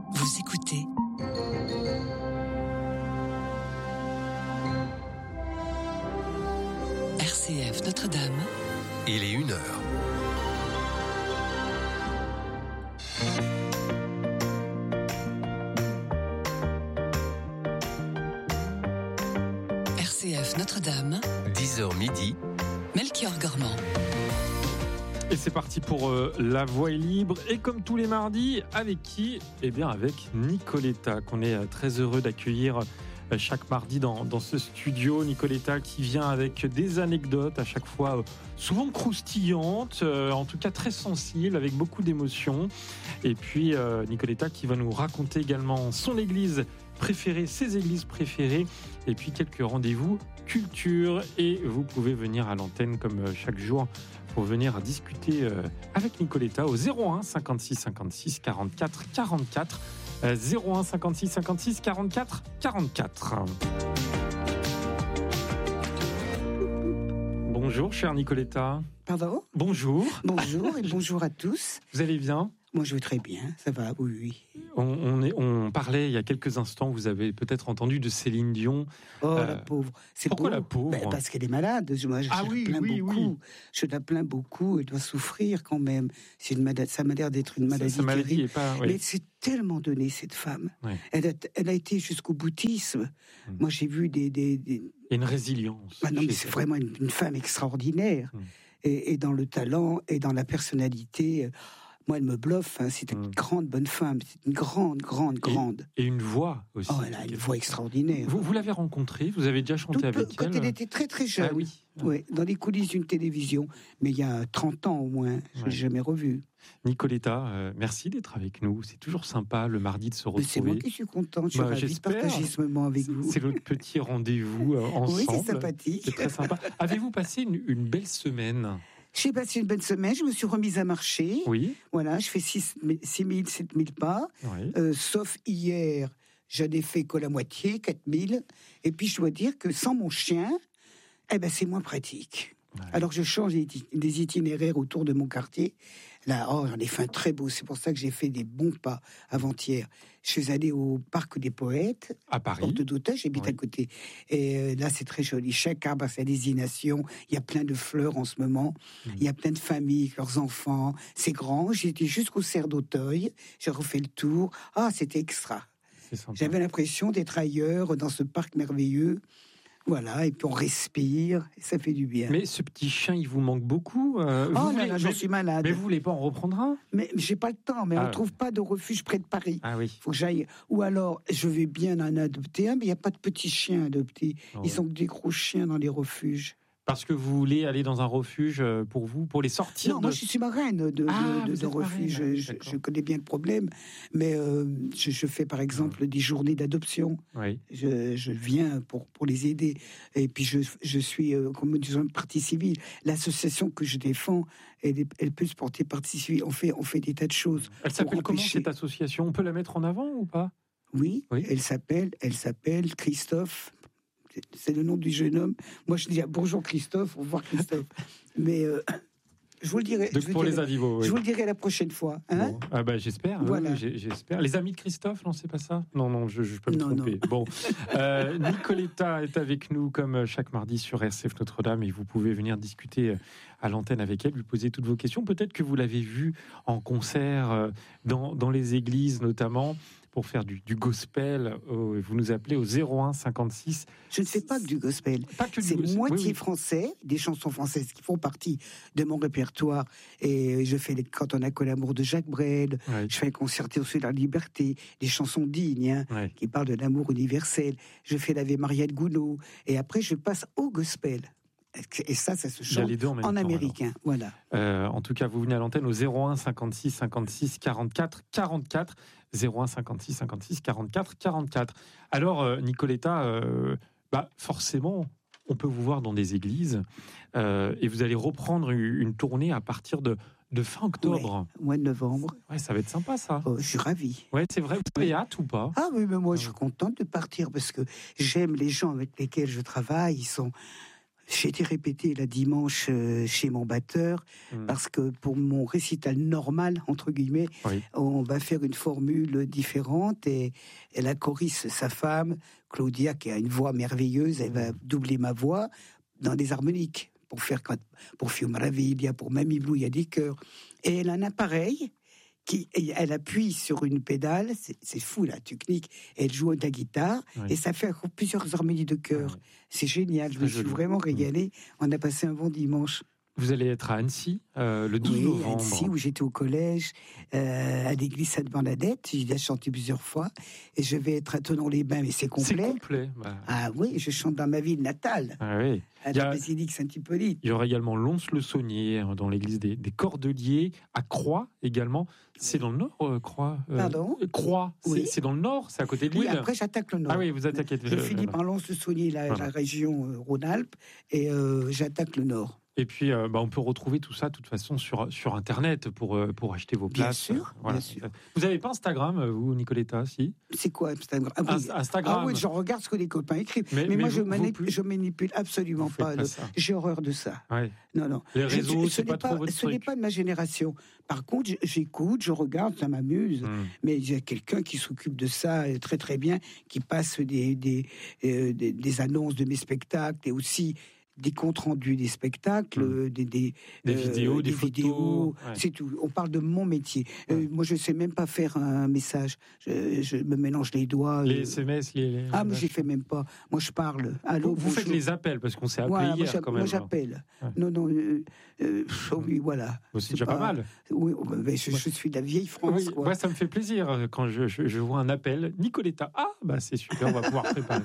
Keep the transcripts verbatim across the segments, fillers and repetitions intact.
Vous écoutez R C F Notre-Dame. Il est une heure. R C F Notre-Dame. dix heures midi. Melchior Gormand. Et c'est parti pour euh, La Voix est libre. Et comme tous les mardis, avec qui ? Eh bien avec Nicoletta, qu'on est euh, très heureux d'accueillir euh, chaque mardi dans, dans ce studio. Nicoletta qui vient avec des anecdotes à chaque fois euh, souvent croustillantes, euh, en tout cas très sensibles, avec beaucoup d'émotions. Et puis euh, Nicoletta qui va nous raconter également son église préférée, ses églises préférées, et puis quelques rendez-vous culture. Et vous pouvez venir à l'antenne comme euh, chaque jour pour venir discuter euh, avec Nicoletta au zéro un cinquante-six cinquante-six quarante-quatre quarante-quatre, euh, zéro un cinquante-six cinquante-six quarante-quatre quarante-quatre. Bonjour chère Nicoletta. Pardon ? Bonjour. Bonjour et bonjour à tous. Vous allez bien ? Moi je vais très bien, ça va, oui, oui. On, on, est, on parlait il y a quelques instants, vous avez peut-être entendu de Céline Dion. Oh Euh, la pauvre. C'est pourquoi beau. la pauvre ? Ben, parce qu'elle est malade. Moi, je Ah la oui, plains oui, beaucoup. oui. Je la plains beaucoup. Elle doit souffrir quand même. C'est une maladie, ça m'a l'air d'être une maladie Sa maladie terrible. est pas. Oui. Mais c'est tellement donné cette femme. Ouais. Elle, a, elle a été jusqu'au bouddhisme. Mm. Moi j'ai vu des. des, des... Il y a une résilience. Ah non, mais chez c'est elle. vraiment une, une femme extraordinaire. Mm. Et, et dans le talent et dans la personnalité. Moi, elle me bluffe. Hein. C'est une Mm. grande bonne femme. C'est une grande, grande, grande. Et une voix aussi. Oh, elle a une voix extraordinaire. Vous, vous l'avez rencontrée, vous avez déjà chanté Tout peu, avec quand elle. elle était très très jeune. Ah oui. Ouais, dans les coulisses d'une télévision. Mais il y a trente ans au moins, je ne Ouais. l'ai jamais revue. Nicoletta, euh, merci d'être avec nous. C'est toujours sympa le mardi de se Mais c'est moi retrouver. qui suis contente, je suis Bah, ravie de j'espère. partager ce moment avec vous. C'est notre petit rendez-vous euh, ensemble. Oui, c'est sympathique. C'est très sympa. Avez-vous passé une, une belle semaine ? J'ai passé une bonne semaine, je me suis remise à marcher. Oui. Voilà, je fais six mille, sept mille pas. Oui. Euh, sauf hier, j'en ai fait que la moitié, quatre mille. Et puis je dois dire que sans mon chien, eh ben, c'est moins pratique. Ouais. Alors je change des itinéraires autour de mon quartier. Là, oh, j'en ai fait un très beau. C'est pour ça que j'ai fait des bons pas avant-hier. Je suis allée au Parc des Poètes, À Paris. porte d'Auteuil, j'habite Oui. à côté. Et euh, là, c'est très joli. Chaque arbre a sa désignation. Il y a plein de fleurs en ce moment. Mmh. Il y a plein de familles avec leurs enfants. C'est grand. J'ai été jusqu'au cerf d'Auteuil. J'ai refait le tour. Ah, c'était extra. C'est sympa. J'avais l'impression d'être ailleurs, dans ce parc merveilleux. Voilà, et puis on respire, et ça fait du bien. Mais ce petit chien, il vous manque beaucoup. euh, oh vous là voulez- là, j'en mais, suis malade. mais vous voulez pas en reprendre un ? Mais j'ai pas le temps, mais Ah. on ne trouve pas de refuge près de Paris. Ah oui. Faut que j'aille. Ou alors, je vais bien en adopter un, mais il n'y a pas de petits chiens adoptés. Oh, Ils ouais. sont que des gros chiens dans les refuges. Parce que vous voulez aller dans un refuge euh, pour vous, pour les sortir Non, de... moi je suis marraine de, de, Ah, de, vous de êtes refuge. marraine, je, d'accord. je connais bien le problème, mais euh, je, je fais par exemple des journées d'adoption. Oui. Je, je viens pour, pour les aider. Et puis je, je suis, euh, comme disons, partie civile. L'association que je défends, elle, est- elle peut se porter partie civile. On fait, on fait des tas de choses. Elle pour s'appelle comment empêcher- cette association ? On peut la mettre en avant ou pas ? Oui, Oui. elle s'appelle, elle s'appelle Christophe. C'est- C'est le nom du jeune homme. Moi, je dis ah, bonjour Christophe, au revoir Christophe. Mais euh, je vous le dirai. Donc je vous pour dirai- les animaux, oui. Je vous le dirai la prochaine fois. Hein. Bon. Ah bah j'espère, oui, Voilà. oui, j'ai- j'espère. Les amis de Christophe, non, c'est pas ça ? Non, non, je, je peux me Non, tromper. Bon, euh, Nicoletta est avec nous comme chaque mardi sur R C F Notre-Dame et vous pouvez venir discuter à l'antenne avec elle, lui poser toutes vos questions. Peut-être que vous l'avez vue en concert euh, dans, dans les églises notamment pour faire du, du gospel. Euh, vous nous appelez au zéro un cinquante-six. Je ne fais pas que du gospel. Pas que du C'est gospel. moitié Oui, oui. français, des chansons françaises qui font partie de mon répertoire. Et je fais les Quand on a que l'amour de Jacques Brel. Ouais. Je fais un concerto sur la liberté, des chansons dignes, hein, Ouais. qui parlent de l'amour universel. Je fais l'Ave Maria de Gounod. Et après, je passe au gospel. Et ça, ça se Il y a chante les deux en même en temps, américain. Voilà. Euh, en tout cas, vous venez à l'antenne au zéro un cinquante-six cinquante-six quarante-quatre quarante-quatre. zéro un cinquante-six cinquante-six quarante-quatre quarante-quatre. Alors, euh, Nicoletta, euh, bah, forcément, on peut vous voir dans des églises euh, et vous allez reprendre une tournée à partir de, de fin octobre. Ouais, mois de novembre. Ouais, ça va être sympa, ça. Oh, je suis ravie. Ouais, c'est vrai. Vous avez hâte ou pas ? Ah oui, mais moi, je suis contente de partir parce que j'aime les gens avec lesquels je travaille. Ils sont... J'ai été répété la dimanche euh, chez mon batteur, Mmh. parce que pour mon récital normal, entre guillemets, Oui. on va faire une formule différente, et, et la choriste, sa femme, Claudia, qui a une voix merveilleuse, elle va doubler ma voix dans des harmoniques, pour faire quand- pour Fio Maraviglia, pour Mamie Blue, il y a des chœurs. Et elle a un appareil qui, et elle appuie sur une pédale, c'est, c'est fou la technique, et elle joue de la guitare, Oui. et ça fait plusieurs harmonies de chœur. Ouais. C'est génial, je Très me suis joli. vraiment régalé. On a passé un bon dimanche. Vous allez être à Annecy euh, le douze Oui, à novembre. Annecy, où j'étais au collège, euh, à l'église Sainte-Bernadette. J'ai déjà chanté plusieurs fois. Et je vais être à Thonon-les-Bains, mais c'est C'est complet. complet. Bah, Ah oui, je chante dans ma ville natale, ah oui. à Il y la a- basilique Saint-Hippolyte. Il y aura également Lons-le-Saunier hein, dans l'église des, des Cordeliers, à Croix également. C'est dans le nord, euh, Croix euh, Pardon Croix, c'est, Oui. c'est dans le nord, c'est à côté de Oui, Lille. après j'attaque le nord. Ah oui, vous attaquez. Je euh, finis là-bas. par Lons-le-Saunier, la, Voilà. la région euh, Rhône-Alpes, et euh, j'attaque le nord. Et puis, euh, bah, on peut retrouver tout ça, de toute façon, sur, sur Internet pour, euh, pour acheter vos Bien places. sûr, Voilà. bien sûr. Vous n'avez pas Instagram, euh, vous, Nicoletta, si C'est quoi Instagram? Ah, oui. Ins- Instagram. Ah oui, je regarde ce que les copains écrivent. Mais- Mais, mais moi, vous- je, vous manip- plus- je manipule absolument Vous faites pas. pas le- ça. J'ai horreur de ça. Ouais. Non, non. Les Je- réseaux, ce c'est n'est pas trop votre Ce n'est truc. pas de ma génération. Par contre, j- j'écoute, je regarde, ça m'amuse. Hum. Mais il y a quelqu'un qui s'occupe de ça euh, très très bien, qui passe des, des, euh, des, des annonces de mes spectacles, et aussi des comptes rendus des spectacles, Mm. euh, des, des, Des euh, vidéos, des photos, vidéos, ouais. c'est tout. On parle de mon métier. Euh, Ouais. moi, je sais même pas faire un message. Je, je me mélange les doigts. Les euh. S M S, les. les- Ah, mais j'ai fait même pas. Moi, je parle. Allô, Vous, vous faites bonjour. les appels parce qu'on s'est appelé Voilà, moi, hier j'app- quand moi, même. j'appelle. Ouais. Non, non. euh, euh, pff, oui, voilà. Bon, c'est déjà pas, mal. Oui, oh, ben, je, je suis de la vieille France. Oui, quoi. moi, ça me fait plaisir euh, quand je, je, je vois un appel. Nicoletta, ah, bah c'est super, on va pouvoir préparer.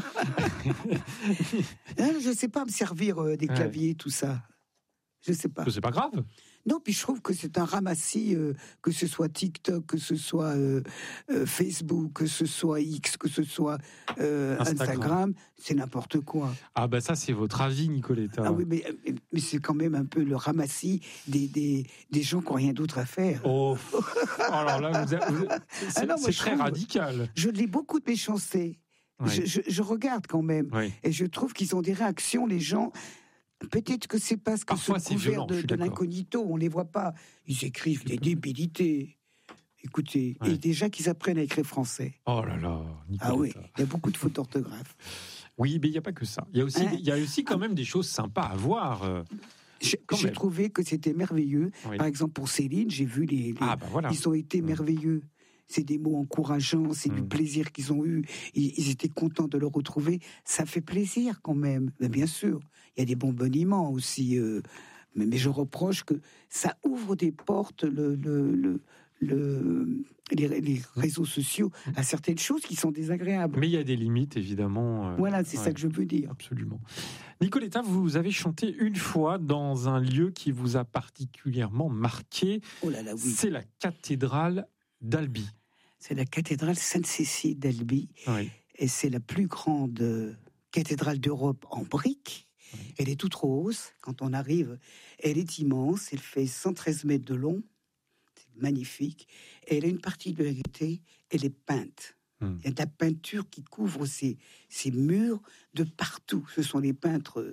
Hein, je sais pas me servir euh, des Ouais. claviers, tout ça. Je sais pas. C'est pas grave. Non, puis je trouve que c'est un ramassis, euh, que ce soit TikTok, que ce soit euh, euh, Facebook, que ce soit X, que ce soit euh, Instagram. Instagram, c'est n'importe quoi. Ah, bah ça, c'est votre avis, Nicoletta. Ah oui, mais, mais- mais c'est quand même un peu le ramassis des, des, des gens qui n'ont rien d'autre à faire. Oh, alors là, vous avez- vous- c'est, Ah non, moi, c'est je très trouve- radical. Je lis beaucoup de méchanceté. Ouais. Je, je- je regarde quand même. Oui. Et je trouve qu'ils ont des réactions, les gens. Peut-être que c'est parce que Parfois, sous c'est couvert violent, je de, suis de d'accord. l'incognito, on les voit pas. Ils écrivent des débilités. Écoutez, Ouais. et déjà qu'ils apprennent à écrire français. Oh là là, Ah oui, Nicoletta. il y a beaucoup de fautes d'orthographe. Oui, mais il n'y a pas que ça. Il y a aussi, Hein il y a aussi quand même des choses sympas à voir. euh. J'ai Quand j'ai même. trouvé que c'était merveilleux. Oui. Par exemple, pour Céline, j'ai vu les. les- Ah, bah voilà. Ils ont été Mm. merveilleux. C'est des mots encourageants, c'est du Mm. plaisir qu'ils ont eu. Ils, ils étaient contents de le retrouver. Ça fait plaisir quand même. Mais bien sûr, il y a des bonbonnements aussi. euh, mais, mais je reproche que ça ouvre des portes, le, le, le, le- les, les réseaux sociaux, à certaines choses qui sont désagréables. Mais il y a des limites, évidemment. euh, Voilà, c'est ouais. ça que je veux dire. Absolument. Nicoletta, vous avez chanté une fois dans un lieu qui vous a particulièrement marqué. Oh là là, oui. C'est la cathédrale d'Albi. C'est la cathédrale Sainte-Cécile d'Albi. Oui. Et c'est la plus grande euh, cathédrale d'Europe en briques. Oui. Elle est toute rose. Quand on arrive, elle est immense. Elle fait cent treize mètres de long. C'est magnifique. Et elle a une particularité, elle est peinte. Hmm. Il y a de la peinture qui couvre ces, ces murs de partout. Ce sont les peintres,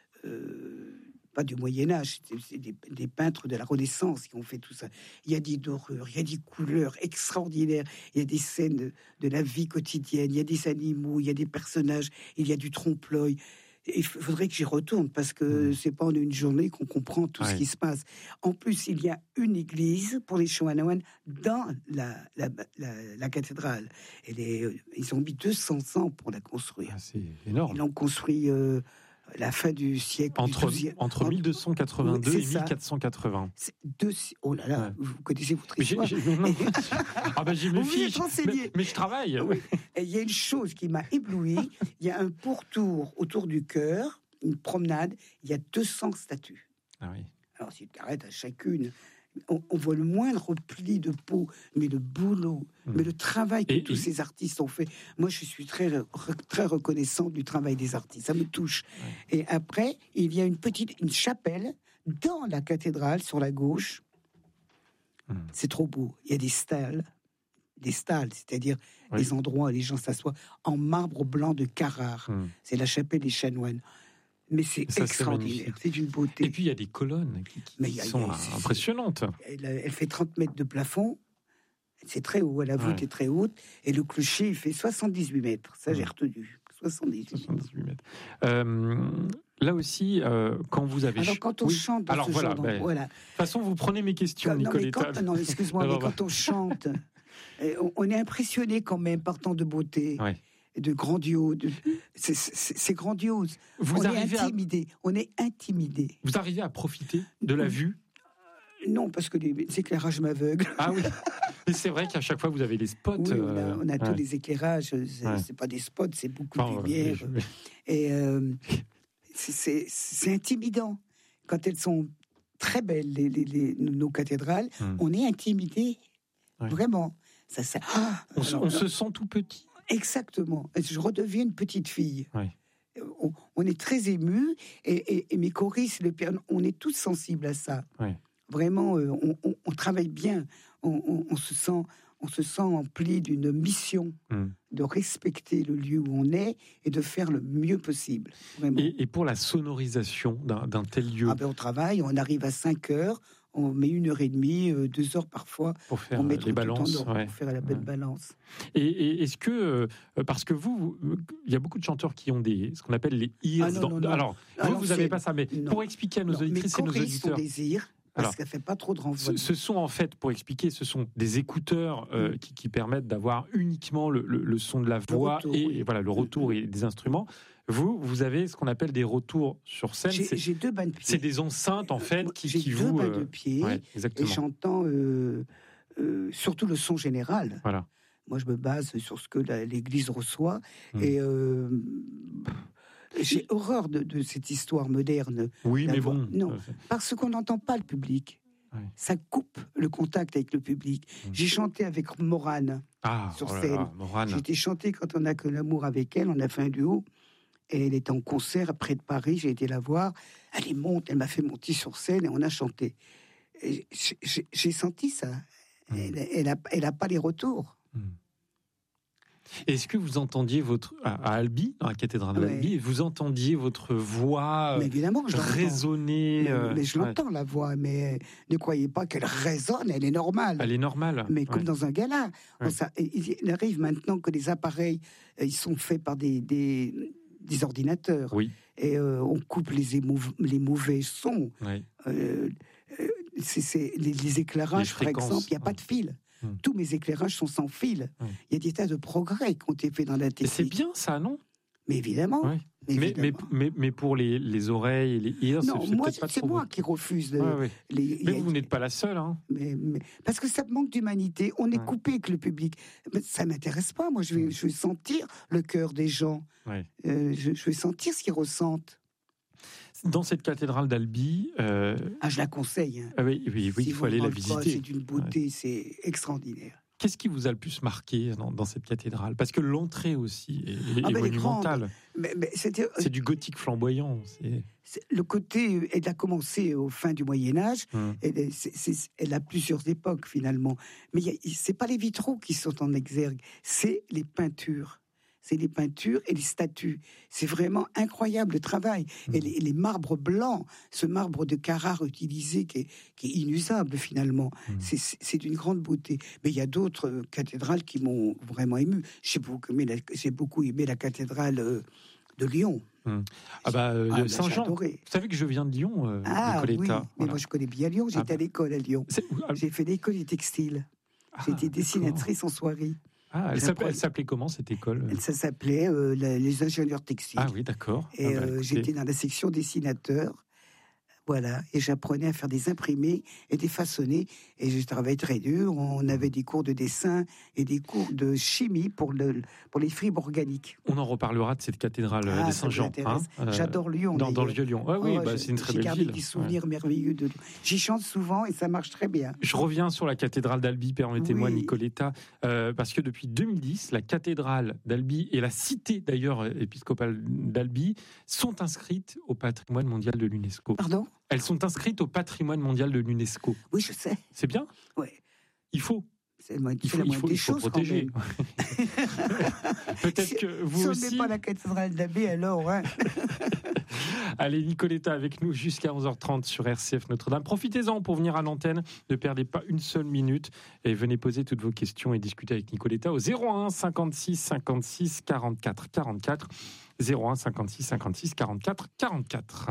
euh, pas du Moyen-Âge, c'est- c'est des, des peintres de la Renaissance qui ont fait tout ça. Il y a des dorures, il y a des couleurs extraordinaires, il y a des scènes de, de la vie quotidienne, il y a des animaux, il y a des personnages, il y a du trompe-l'œil. Il faudrait que j'y retourne parce que Mmh. c'est pas en une journée qu'on comprend tout Ouais. ce qui se passe. En plus, il y a une église pour les chanoines dans la, la, la, la cathédrale. Elle est, ils ont mis deux cents ans pour la construire. Ah, c'est Ils énorme. l'ont construit euh, à la fin du siècle. du Entre, douzième. entre mille deux cent quatre-vingt-deux Oui, et c'est ça. mille quatre cent quatre-vingts. C'est deux, oh là là, Ouais. vous connaissez votre Mais j'ai- histoire. j'ai- non, non. Ah ben j'ai mes Vous vous êtes fiches, renseigné. mais, mais je travaille. Oui. Et il y a une chose qui m'a ébloui. Il y a un pourtour autour du chœur, une promenade. Il y a deux cents statues. Ah oui. Alors, si tu t'arrêtes à chacune, on, on voit le moindre pli de peau, mais le boulot, Mm. mais le travail que Et- tous et- ces artistes ont fait. Moi, je suis très, re- très reconnaissant du travail des artistes. Ça me touche. Et après, il y a une petite une chapelle dans la cathédrale, sur la gauche. Mm. C'est trop beau. Il y a des stalles, des stalles, c'est-à-dire Oui. des endroits où les gens s'assoient en marbre blanc de Carrare. Hmm. C'est la chapelle des chanoines. Mais c'est Ça, c'est extraordinaire, magnifique. c'est d'une beauté. Et puis il y a des colonnes qui, qui Mais il y a- sont il y a- c'est- impressionnantes. Elle, elle fait trente mètres de plafond, c'est très haut, la voûte Ouais. est très haute, et le clocher, il fait soixante-dix-huit mètres. Ça, j'ai Ouais. retenu. soixante-dix-huit mètres. soixante-dix-huit mètres. Euh, là aussi, euh, quand vous avez... Alors, ch- quand on Oui. chante dans Alors ce voilà, genre ben, d'endroit, voilà. de toute façon, vous prenez mes questions, Quand- non, mais Nicoletta. quand, non, excuse-moi, Non, mais non, quand on chante, euh, on, on est impressionné quand même par tant de beauté, Ouais. de grandiose. de- c'est, c'est- c'est grandiose. Vous on arrivez, est à, intimidé. On est intimidé. vous arrivez à profiter de la Oui. vue. Non, parce que les, les éclairages m'aveuglent. Ah oui. Et c'est vrai qu'à chaque fois, vous avez les spots. Oui, on a, euh, on a ouais. tous les éclairages. C'est, Ouais. c'est pas des spots, c'est beaucoup Enfin, de euh, lumière. je- Et euh, c'est, c'est- c'est intimidant. Quand elles sont très belles, les, les- les- nos cathédrales, Hmm. on est intimidé. Ouais. Vraiment. Ça, ça, ah, On, se, alors, on se sent tout petit. Exactement. Je redeviens une petite fille. Ouais. On, on est très ému et, et- et mes choristes, le piano, on est tous sensibles à ça. Ouais. Vraiment, euh, on, on- on travaille bien. On, on- on se sent, on se sent empli d'une mission Hmm. de respecter le lieu où on est et de faire le mieux possible. Vraiment. Et, et pour la sonorisation d'un d'un tel lieu, Ah ben, on travaille, on arrive à cinq heures, on met une heure et demie, euh, deux heures parfois, pour faire pour euh, mettre les tout en balances. ordre, ouais. pour faire la belle Ouais. balance. Et, et est-ce que, euh, parce que vous, vous- il y a beaucoup de chanteurs qui ont des, ce qu'on appelle les ears. Ah non, dans- non, non. Alors, Ah vous, non, vous n'avez c'est- pas ça, mais non. pour expliquer à nos Non, auditrices mes et nos choristes auditeurs, ont des irs, parce Alors, qu'elle fait pas trop de renvoi. ce, ce sont en fait, pour expliquer, ce sont des écouteurs euh, Mm. qui, qui permettent d'avoir uniquement le, le- le son de la voix retour, et, oui. et voilà le retour et des instruments. Vous, vous avez ce qu'on appelle des retours sur scène. J'ai C'est- j'ai deux bains de pied. C'est des enceintes en fait qui, J'ai qui deux vous. bains euh, de pied ouais, et exactement. j'entends euh, euh, surtout le son général. Voilà. Moi, je me base sur ce que la- l'Église reçoit Mm. et euh, j'ai horreur de, de cette histoire moderne Oui, la mais voix- bon. non. euh, parce qu'on n'entend pas le public. Ouais. Ça coupe le contact avec le public. Mm. J'ai chanté avec Morane. Ah, sur oh là scène. là, Morane. J'ai été chanter quand on a que l'amour avec elle. On a fait un duo. Et elle était en concert près de Paris. J'ai été la voir. Elle est monte. Elle m'a fait monter sur scène et on a chanté. Et j'ai- J'ai j'ai senti ça. Mm. Elle, elle a, elle a pas les retours. Hmm. Est-ce que vous entendiez votre à, à Albi, dans la cathédrale Ouais. d'Albi, vous entendiez votre voix Mais euh, évidemment, je l'entends. résonner Mais, euh, mais je ouais. l'entends la voix. Mais ne croyez pas qu'elle résonne. Elle est normale. Elle est normale. Mais ouais. comme dans un gala. Ouais. Ça, il, il arrive maintenant que les appareils, euh, ils sont faits par des, des, des ordinateurs. Oui. Et euh, on coupe les, émou- les mauvais sons. Ouais. Euh, euh, c'est, c'est- les, les éclairages, Les par fréquences, exemple, il n'y a pas ouais. de fil. Hmm. Tous mes éclairages sont sans fil. Il Ouais. y a des tas de progrès qui ont été faits dans la Et technique. c'est bien ça, non? Mais évidemment. Ouais. Mais, mais, évidemment. mais, mais pour les, les oreilles et les ears, non, c'est, c'est moi, peut-être pas c'est trop moi bon. qui refuse de. Ouais, ouais. les- il y Mais a- vous n'êtes pas la seule. Hein. mais- mais- parce que ça manque d'humanité. On est Ouais. coupé avec le public. Mais ça m'intéresse pas. Moi, je vais, Mm. je vais sentir le cœur des gens. Ouais. Euh, je, je vais sentir ce qu'ils ressentent. Dans cette cathédrale d'Albi, euh, Ah, je la conseille. hein. ah oui, oui, oui, Si il faut vous aller la ne parlez pas, visiter. C'est d'une beauté, c'est extraordinaire. Qu'est-ce qui vous a le plus marqué dans, dans cette cathédrale? Parce que l'entrée aussi est, est Ah, ben, elle est monumentale. Mais, mais c'était, C'est du gothique flamboyant. C'est... c'est- le côté, elle a commencé au fin du Moyen Âge. Hum. Elle, est- c'est- c'est- elle a plusieurs époques finalement. Mais il y a- c'est pas les vitraux qui sont en exergue, c'est les peintures. C'est les peintures et les statues. C'est vraiment incroyable le travail. Et les, les marbres blancs, ce marbre de Carrare utilisé qui est, qui est inusable finalement, Mm. c'est- c'est c'est d'une grande beauté. Mais il y a d'autres euh, cathédrales qui m'ont vraiment ému. J'ai beaucoup aimé la, j'ai beaucoup aimé la cathédrale euh, de Lyon. Ah bah, euh, Ah, bah, Saint-Jean. j'adorais. Vous savez que je viens de Lyon, euh, Ah oui, Nicoletta. mais Voilà. moi je connais bien Lyon. J'étais Ah bah. à l'école à Lyon. C'est- ah, J'ai fait l'école du textile. ah, J'étais d'accord. dessinatrice en soirée. Ah, elle La s'appelait, pro- elle s'appelait comment cette école? Ça s'appelait euh, la- les ingénieurs textiles. Ah oui, d'accord. Et Ah bah, euh, écoutez, j'étais dans la section dessinateur. Voilà, et j'apprenais à faire des imprimés et des façonnés. Et je travaillais très dur. On avait des cours de dessin et des cours de chimie pour, le, pour les fibres organiques. On en reparlera de cette cathédrale euh, Ah, des ça vous Saint-Jean. intéresse. euh, J'adore Lyon. Dans, dans le d'ailleurs. Vieux-Lyon. Ah oui, Oh, bah, je- c'est une très J'ai belle gardé ville. des souvenirs merveilleux de Lyon. J'y chante souvent et ça marche très bien. Je reviens sur la cathédrale d'Albi, permettez-moi, Oui. Nicoletta, euh, parce que depuis deux mille dix, la cathédrale d'Albi et la cité d'ailleurs épiscopale d'Albi sont inscrites au patrimoine mondial de l'UNESCO. Pardon? Elles sont inscrites au patrimoine mondial de l'UNESCO. Oui, je sais. C'est bien? Ouais. Il faut. C'est la moindre, Il faut, c'est la il moindre faut, des il faut choses, quand protéger. même. Peut-être que vous si on aussi. n'est pas la cathédrale d'Abbé, alors. Hein. Allez, Nicoletta avec nous jusqu'à onze heures trente sur R C F Notre-Dame. Profitez-en pour venir à l'antenne. Ne perdez pas une seule minute et venez poser toutes vos questions et discuter avec Nicoletta au zéro un cinquante-six cinquante-six quarante-quatre quarante-quatre. zéro un cinquante-six cinquante-six quarante-quatre quarante-quatre.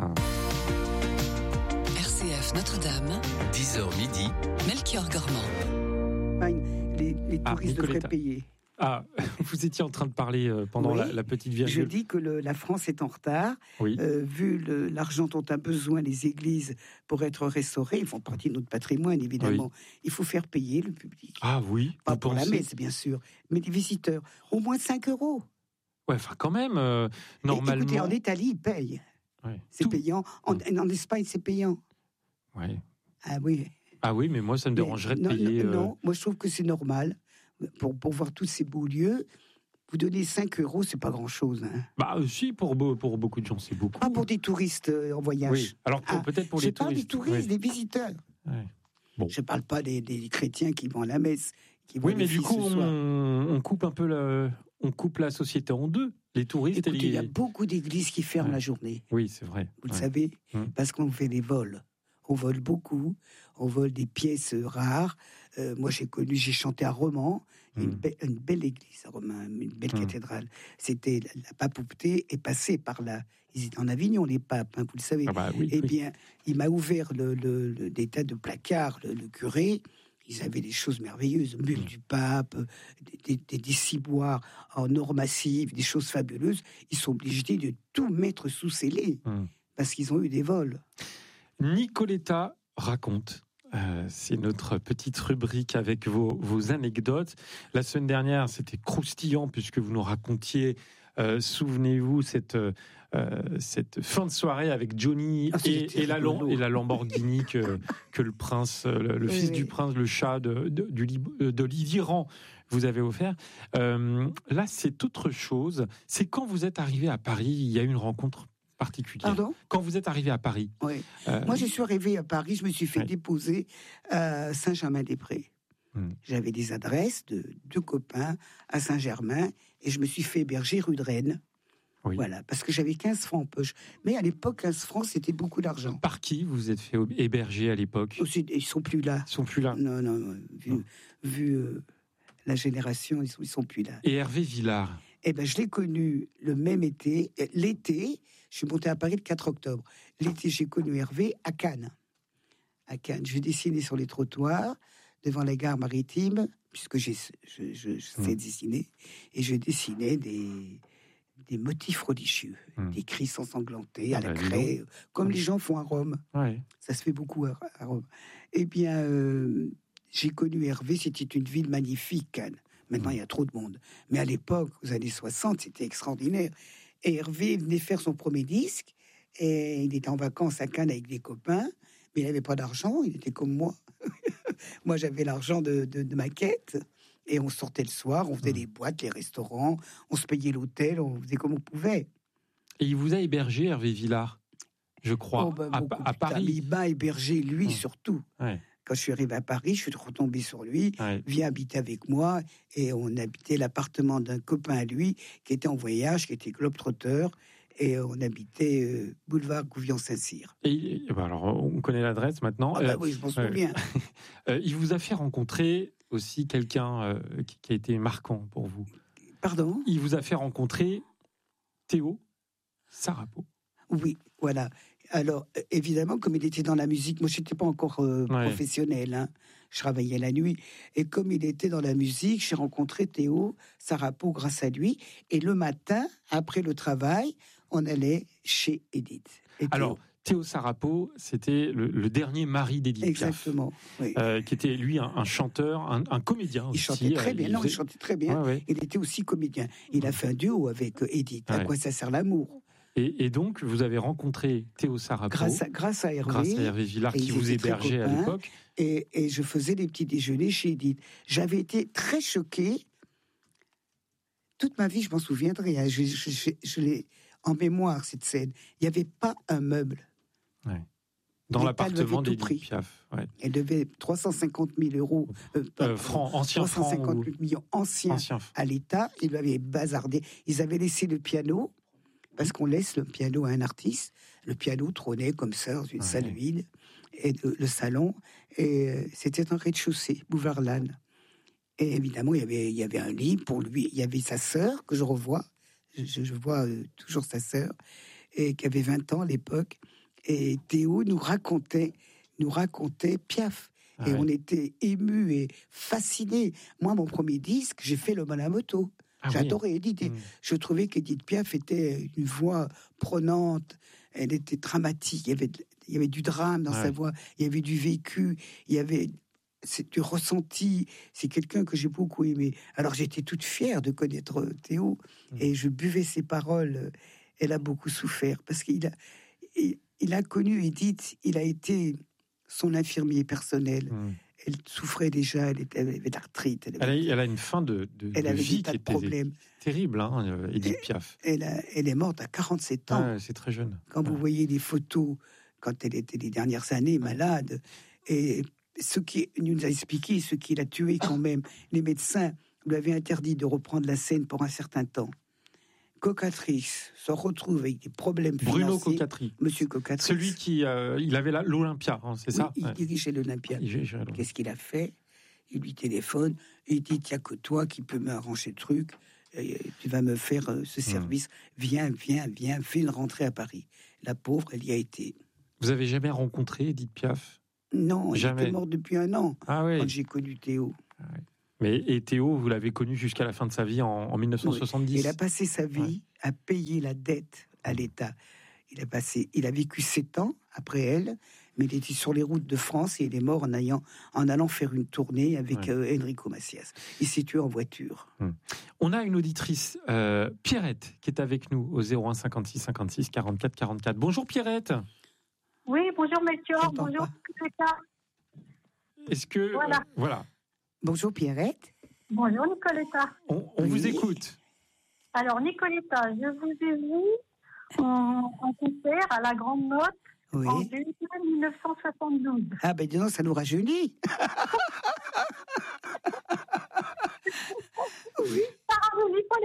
R C F Notre-Dame, dix heures midi, Melchior Gormand. Enfin, les, les Ah, touristes devraient Nicoletta. payer. Ah, vous étiez en train de parler euh, pendant Oui, la, la petite Je virgule. dis que le- la France est en retard. Oui. Euh, vu le- l'argent dont a besoin les églises pour être restaurées, ils font partie de notre patrimoine, évidemment. Il faut faire payer le public. Ah oui. Pas vous pour la pensez messe, bien sûr, mais les visiteurs. Au moins cinq euros. Ouais, enfin quand même. euh, Et normalement. écoutez, en Italie, ils payent. Ouais. C'est Tout- payant. En, en Espagne, c'est payant. Ouais. Ah oui. Ah oui, mais moi ça me Mais dérangerait de non, payer. non, euh, non, moi je trouve que c'est normal. Pour, pour voir tous ces beaux lieux, vous donnez cinq euros, c'est pas grand-chose. Hein. Bah euh, si, pour, beau- pour beaucoup de gens, c'est beaucoup. Pas pour des touristes euh, en voyage. Oui. Alors pour- Ah, peut-être pour Je les parle touristes. des touristes, Oui. des visiteurs. Ouais. Bon. Je parle pas des, des chrétiens qui vont à la messe. Qui vont Oui, mais les du filles coup, ce soir. on, on coupe un peu le, on coupe la société en deux. Les touristes Écoutez, et il y a les. beaucoup d'églises qui ferment Ouais. la journée. Oui, c'est vrai. Vous le Ouais. savez, Hum. parce qu'on fait des vols. On vole beaucoup, on vole des pièces euh, rares. Euh, moi, j'ai connu, j'ai chanté à Romans, une, Hum. be- une belle église à Romans, une belle Hum. cathédrale. C'était la, la papauté est passée par là. Ils étaient en Avignon, les papes, hein, vous le savez. Ah bah oui. Eh oui. bien, il m'a ouvert le, le- le- des tas de placards, le, le curé. Ils avaient des choses merveilleuses, mule du pape, des, des, des ciboires en or massif, des choses fabuleuses. Ils sont obligés de tout mettre sous scellé Hum. parce qu'ils ont eu des vols. Nicoletta raconte. Euh, c'est notre petite rubrique avec vos, vos anecdotes. La semaine dernière, c'était croustillant puisque vous nous racontiez, euh, souvenez-vous, cette, euh, cette fin de soirée avec Johnny Ah, et, c'était et, la, rigolo. et la Lamborghini que, que le prince, le, le Oui, fils oui. du prince, le chat de, de, du Lib- de l'Iran vous avez offert. Euh, là, c'est autre chose. C'est quand vous êtes arrivé à Paris, il y a eu une rencontre particulière. Pardon? Quand vous êtes arrivé à Paris. Oui. euh, Moi, je suis arrivée à Paris, je me suis fait Ouais. déposer à Saint-Germain-des-Prés. Hmm. J'avais des adresses de deux copains à Saint-Germain et je me suis fait héberger rue de Rennes. Oui. Voilà, parce que j'avais quinze francs en poche. Mais à l'époque, quinze francs, c'était beaucoup d'argent. Par qui vous vous êtes fait héberger à l'époque? Aussi, ils sont plus là. Ils sont plus là. Non, non, non. Vu, Non. vu euh, la génération, ils sont, ils sont plus là. Et Hervé Villard. Eh ben, je l'ai connu le même été. Euh, L'été, je suis montée à Paris le quatre octobre. L'été, j'ai connu Hervé à Cannes. À Cannes, je dessinais sur les trottoirs devant la gare maritime, puisque j'ai, je, je, je sais Mm. dessiner, et je dessinais des, des motifs religieux, Mm. des cris ensanglantés à Ah la bah, dis craie, comme Mm. les gens font à Rome. Ouais. Ça se fait beaucoup à, à Rome. Eh bien, euh, j'ai connu Hervé, c'était une ville magnifique, Cannes. Maintenant, Mm. il y a trop de monde. Mais à l'époque, aux années soixante, c'était extraordinaire. Et Hervé venait faire son premier disque, et il était en vacances à Cannes avec des copains, mais il n'avait pas d'argent, il était comme moi. Moi, j'avais l'argent de, de, de ma quête, et on sortait le soir, on faisait Mm. les boîtes, les restaurants, on se payait l'hôtel, on faisait comme on pouvait. Et il vous a hébergé, Hervé Villard, je crois, Oh, ben, à, beaucoup à plus tard. Mais Paris. il m'a hébergé, lui, Mm. surtout. Ouais, Quand je suis arrivé à Paris, je suis retombé sur lui. ouais. Viens habiter avec moi. Et on habitait l'appartement d'un copain à lui qui était en voyage, qui était globe-trotteur. Et on habitait euh, boulevard Gouvion-Saint-Cyr. Et, et ben alors, on connaît l'adresse maintenant. Ah bah Euh, oui, je m'en ouais. souviens. euh, il vous a fait rencontrer aussi quelqu'un euh, qui, qui a été marquant pour vous. Pardon? Il vous a fait rencontrer Théo Sarapo. Oui, voilà. Alors, euh, évidemment, comme il était dans la musique, moi, je n'étais pas encore euh, Ouais. professionnel. Hein. Je travaillais la nuit. Et comme il était dans la musique, j'ai rencontré Théo Sarapo grâce à lui. Et le matin, après le travail, on allait chez Edith. Et Théo- Alors, Théo Sarapo, c'était le, le dernier mari d'Edith Piaf. exactement. Oui. Euh, qui était lui un, un chanteur, un, un comédien Il aussi. chantait très euh, bien. Non, il faisait- chantait très bien. Ouais, ouais. Il était aussi comédien. Il a fait un duo avec euh, Edith. À Ouais. quoi ça sert l'amour? Et, et donc, vous avez rencontré Théo Sarapo Grâce à, grâce à Hervé. grâce à Hervé Villard et qui ils vous étaient très hébergeait à copains. l'époque. Et, et je faisais des petits déjeuners chez Edith. J'avais été très choquée. Toute ma vie, je m'en souviendrai. hein. Je, je- je- je l'ai en mémoire, cette scène. Il n'y avait pas un meuble. Ouais. Dans L'État l'appartement lui avait tout d'Édith pris. Piaf. Ouais. Elle devait trois cent cinquante mille euros, euh, Euh, francs, anciens trois cent francs. cinquante ou- millions anciens Anciens. à l'État. Ils lui avaient bazardé. Ils avaient laissé le piano, parce qu'on laisse le piano à un artiste. Le piano trônait comme ça dans une Ouais. salle vide, et le, le salon. Et euh, c'était un rez-de-chaussée, boulevard Lannes. Et évidemment, il y avait, il y avait un lit pour lui. Il y avait sa sœur, que je revois. Je, je vois euh, toujours sa sœur, et qui avait vingt ans à l'époque. Et Théo nous racontait, nous racontait Piaf. Ah Et ouais. on était émus et fascinés. Moi, mon premier disque, j'ai fait le Malamoto. Ah oui. J'adorais Edith. Et Mm. Je trouvais qu'Edith Piaf était une voix prenante. Elle était dramatique. Il y avait, de- il y avait du drame dans Ouais. sa voix. Il y avait du vécu. Il y avait c'est du ressenti. C'est quelqu'un que j'ai beaucoup aimé. Alors j'étais toute fière de connaître Théo. Mm. Et je buvais ses paroles. Elle a beaucoup souffert parce qu'il a, il, il a connu Edith. Il a été son infirmier personnel. Mm. Elle souffrait déjà, elle, était, elle avait de l'arthrite, elle, Elle, a, avait- elle a une fin de, de, elle de avait vie des tas qui de était problèmes. terrible, hein, euh, Édith Piaf. Elle, a- elle est morte à quarante-sept ans. Ah, c'est très jeune. Quand vous Ouais. voyez les photos, quand elle était les dernières années malade, et ce qui nous a expliqué, ce qui l'a tué quand même, les médecins lui avaient interdit de reprendre la scène pour un certain temps. Cocatrice se retrouve avec des problèmes Bruno financiers. Cocatry. Monsieur Cocatrice. Celui qui, euh, il avait la- l'Olympia, hein, c'est Oui, ça il Ouais. dirigeait l'Olympia. Il gérait l'Olympia. Qu'est-ce qu'il a fait? Il lui téléphone et il dit: il n'y a que toi qui peux m'arranger le truc. Et tu vas me faire euh, ce service. Viens, viens, viens, fais une rentrée à Paris. La pauvre, elle y a été. Vous avez jamais rencontré Édith Piaf? Non, elle Jamais. était morte depuis un an Ah oui. quand j'ai connu Théo. Mais et Théo, vous l'avez connu jusqu'à la fin de sa vie en, en mille neuf cent soixante-dix. Il a passé sa vie Ouais. à payer la dette à l'État. Il a passé, il a vécu sept ans après elle, mais il était sur les routes de France et il est mort en allant, en allant faire une tournée avec Ouais. euh, Enrico Macias. Il s'est tué en voiture. On a une auditrice, euh, Pierrette, qui est avec nous au zéro un cinquante-six cinquante-six quarante-quatre quarante-quatre. Bonjour Pierrette. Oui, bonjour Melchior, J'entends bonjour pas. Nicoletta. Est-ce que Voilà. euh, voilà, Bonjour Pierrette. Bonjour Nicoletta. on, on Oui. vous écoute. Alors Nicoletta, je vous ai vu en, en concert à la Grande Note Oui. en juillet mille neuf cent soixante-douze. Ah ben dis donc, ça nous rajeunit. Ça rajeunit pas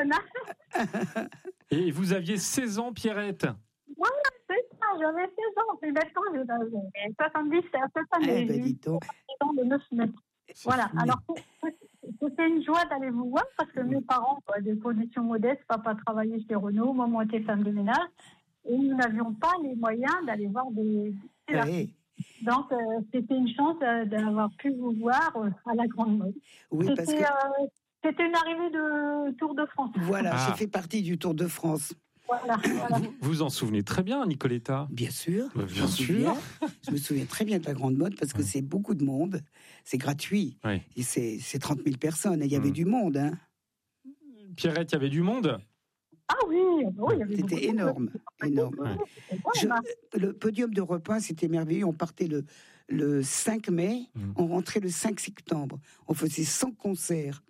les personnages. Et vous aviez seize ans, Pierrette. C'est ça, j'avais seize ans. Et maintenant, j'ai soixante-dix, c'est à cette Eh année. ben J'ai dis eu donc. six ans de neuf semaines. Voilà, fou. alors c'était une joie d'aller vous voir parce que mes parents, quoi, des conditions modestes, papa travaillait chez Renault, maman était femme de ménage, et nous n'avions pas les moyens d'aller voir des, des artistes. Eh, Donc euh, c'était une chance euh, d'avoir pu vous voir euh, à la Grande Mode. oui, parce C'était que euh, c'était une arrivée de Tour de France. voilà, Ah. j'ai fait partie du Tour de France. Voilà, voilà. Vous vous en souvenez très bien, Nicoletta. Bien sûr. Bah, je bien me sûr. souviens. Je me souviens très bien de la Grande Mode parce que Ouais. c'est beaucoup de monde. C'est gratuit. Ouais. Et c'est c'est trente mille personnes. Il y avait Mm. du monde. Hein. Pierrette, il y avait du monde. Ah oui, oui, il y avait beaucoup C'était de- énorme. énorme. Ouais. Je- Voilà. le podium de repas, c'était merveilleux. On partait le, le cinq mai, Mm. on rentrait le cinq septembre. On faisait cent concerts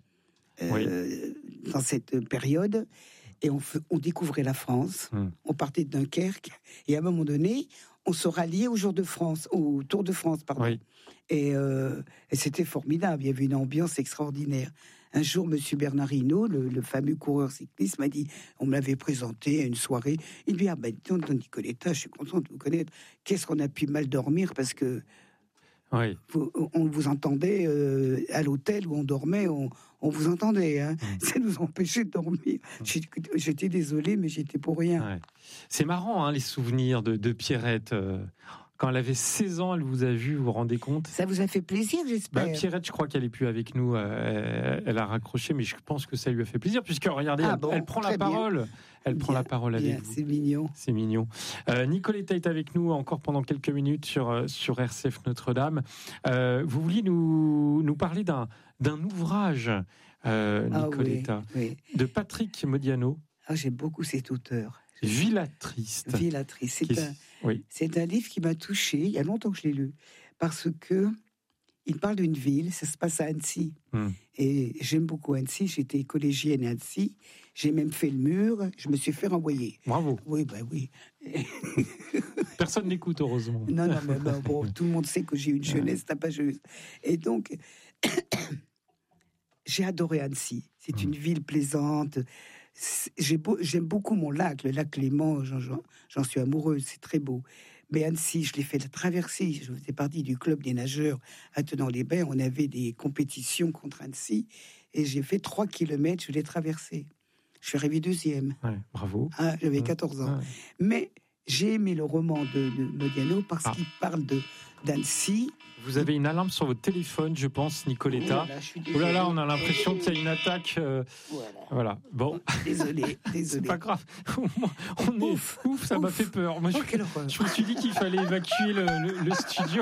euh, dans cette période. Et on, fe- on découvrait la France. Mm. On partait de Dunkerque. Et à un moment donné, on se ralliait au Jour de France, au Tour de France, pardon. Oui. Et, euh, et c'était formidable. Il y avait une ambiance extraordinaire. Un jour, Monsieur Bernard Hinault, le, le fameux coureur cycliste, m'a dit, on me l'avait présenté à une soirée. Il me dit: ah ben, dis donc, Nicoletta, je suis content de vous connaître. Qu'est-ce qu'on a pu mal dormir parce que Oui. vous- on vous entendait euh, à l'hôtel où on dormait, on, on vous entendait. Hein. Mm. Ça nous empêchait de dormir. J'ai- J'étais désolé, mais j'étais pour rien. Ouais. C'est marrant, hein, les souvenirs de, de Pierrette. euh, Quand elle avait seize ans, elle vous a vu, vous vous rendez compte? Ça vous a fait plaisir, Bah, j'espère. Pierrette, je crois qu'elle est plus avec nous. euh, elle, elle a raccroché, mais je pense que ça lui a fait plaisir, puisque regardez, Ah elle, bon, elle prend la très bien. parole. Elle prend Bien, la parole Bien, avec vous. c'est mignon. C'est mignon. Euh, Nicoletta est avec nous encore pendant quelques minutes sur, euh, sur R C F Notre-Dame. Euh, vous vouliez nous, nous parler d'un, d'un ouvrage, euh, Ah Nicoletta, oui, oui. de Patrick Modiano, Ah, j'aime beaucoup cet auteur. Villa Triste. Villatrice. C'est Qui- un, Oui. c'est un livre qui m'a touchée. Il y a longtemps que je l'ai lu. Parce que il parle d'une ville, ça se passe à Annecy. Hmm. Et j'aime beaucoup Annecy, j'étais collégienne à Annecy, j'ai même fait le mur, je me suis fait renvoyer. Bravo. Oui, ben oui. Personne n'écoute, heureusement. Non, non, mais bon, bon, tout le monde sait que j'ai une jeunesse tapageuse. Et donc, j'ai adoré Annecy. C'est mmh. une ville plaisante. J'ai beau, j'aime beaucoup mon lac, le lac Léman, j'en, j'en, j'en suis amoureuse, c'est très beau. Mais Annecy, je l'ai fait traverser. Je faisais partie du club des nageurs à Tenon-les-Bains. On avait des compétitions contre Annecy. Et j'ai fait trois kilomètres, je l'ai traversé. Je suis arrivé deuxième. Ouais, bravo. Ah, j'avais quatorze ans. Ouais. Mais j'ai aimé le roman de, de Modiano parce ah. qu'il parle de, d'Annecy. Vous avez une alarme sur votre téléphone, je pense, Nicoletta. Oh là là, on a l'impression qu'il y a une attaque. Euh... Voilà. voilà. Bon. Désolé, désolé. C'est pas grave. On est ouf, ouf ça ouf. m'a fait peur. Moi, je, oh, je me suis dit qu'il fallait évacuer le, le, le studio.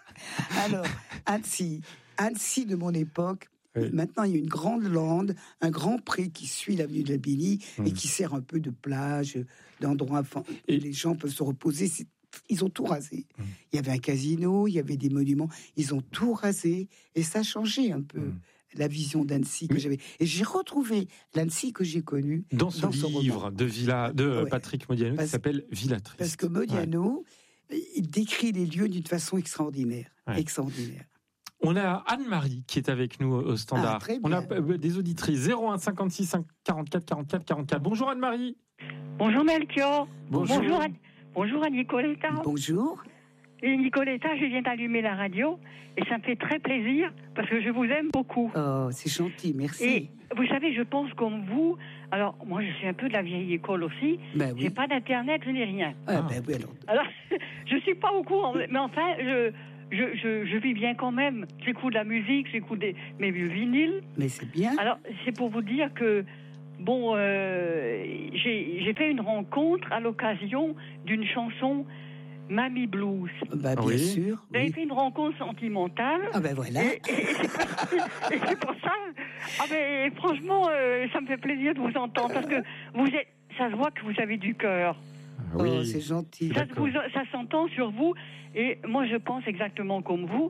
Alors, Annecy, Annecy de mon époque. Oui. Maintenant, il y a une grande lande, un grand pré qui suit l'avenue de la Billy mmh. et qui sert un peu de plage, d'endroit où et les gens peuvent se reposer. C'est Ils ont tout rasé. Mmh. Il y avait un casino, il y avait des monuments. Ils ont tout rasé et ça a changé un peu mmh. la vision d'Annecy que mmh. j'avais. Et j'ai retrouvé l'Annecy que j'ai connue dans ce dans livre de, Villa, de ouais. Patrick Modiano parce, qui s'appelle Villa Triste. Parce que Modiano, ouais. il décrit les lieux d'une façon extraordinaire. Ouais. Extraordinaire. On a Anne-Marie qui est avec nous au standard. Ah, on a des auditrices zéro un cinquante-six quarante-quatre quarante-quatre quarante-quatre. Bonjour Anne-Marie. Bonjour Melchior. Bonjour. Bonjour à, bonjour à Nicoletta. Bonjour. Et Nicoletta, je viens d'allumer la radio et ça me fait très plaisir parce que je vous aime beaucoup. Oh, c'est gentil, merci. Et vous savez, je pense comme vous. Alors, moi, je suis un peu de la vieille école aussi. Ben oui. J'ai pas d'internet, je n'ai rien. Ah, ben oui, alors. Alors, je suis pas au courant, mais enfin, je. Je, je, je vis bien quand même. J'écoute de la musique, j'écoute des, mes vieux vinyles. Mais c'est bien. Alors, c'est pour vous dire que, bon, euh, j'ai, j'ai fait une rencontre à l'occasion d'une chanson Mamie Blues. Bah, bien oui. sûr. J'avais oui. fait une rencontre sentimentale. Ah ben voilà. Et, et, et, c'est, pour, et c'est pour ça. Ah ben, franchement, euh, ça me fait plaisir de vous entendre parce que vous êtes, ça se voit que vous avez du cœur. Oui. Oh, c'est gentil. Ça, vous, ça s'entend sur vous. Et moi, je pense exactement comme vous.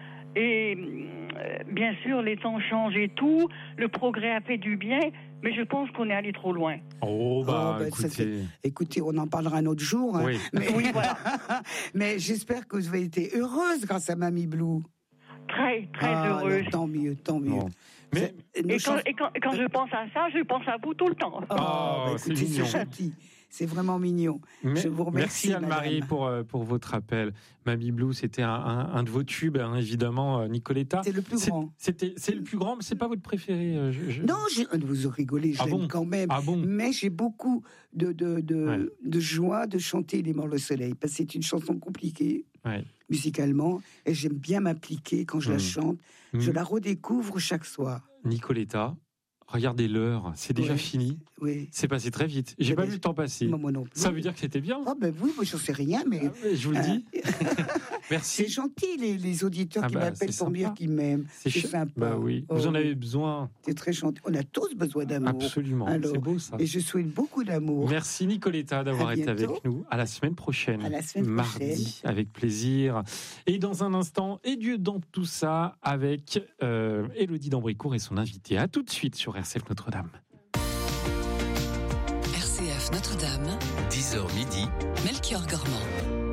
Et euh, bien sûr, les temps changent et tout. Le progrès a fait du bien. Mais je pense qu'on est allé trop loin. Oh, bah, oh, bah écoutez... Fait, écoutez, on en parlera un autre jour. Hein. Oui. Mais, oui, voilà. mais j'espère que vous avez été heureuse grâce à Mamie Blue. Très, très ah, heureuse. Alors, tant mieux, tant mieux. Bon. Mais, et, quand, chans... et, quand, et quand je pense à ça, je pense à vous tout le temps. Oh, oh bah, écoutez, c'est, c'est gentil. C'est vraiment mignon. Mais, je vous remercie. Merci Anne-Marie pour, pour votre appel. Mamie Blue, c'était un, un, un de vos tubes, hein, évidemment, Nicoletta. C'est le plus c'est, grand. C'était, c'est le plus grand, mais c'est pas votre préféré. Je, je... Non, j'ai, vous rigolez, je ah l'aime bon quand même. Ah bon mais j'ai beaucoup de, de, de, ouais. de joie de chanter Les Morts le Soleil, parce que c'est une chanson compliquée, ouais. musicalement, et j'aime bien m'appliquer quand je mmh. la chante. Mmh. Je la redécouvre chaque soir. Nicoletta, regardez l'heure, c'est déjà oui, fini. Oui. C'est passé très vite. J'ai mais pas vu le temps passer. Moi, moi non plus. Ça veut dire que c'était bien. Ah ben oui, moi je sais rien, mais, ah, mais je vous le dis. Merci. C'est gentil les, les auditeurs ah qui bah, m'appellent pour me dire qu'ils m'aiment. C'est, c'est ch... sympa. Bah oui. Oh, vous en avez besoin. C'est très gentil. On a tous besoin d'amour. Absolument. Alors, c'est beau ça. Et je souhaite beaucoup d'amour. Merci Nicoletta d'avoir été avec nous. À la semaine prochaine. À la semaine prochaine. Mardi, avec plaisir. Et dans un instant, et Dieu dans tout ça avec euh, Élodie d'Ambricourt et son invité. À tout de suite sur R C F Notre-Dame. R C F Notre-Dame, dix heures midi, Melchior Gormand.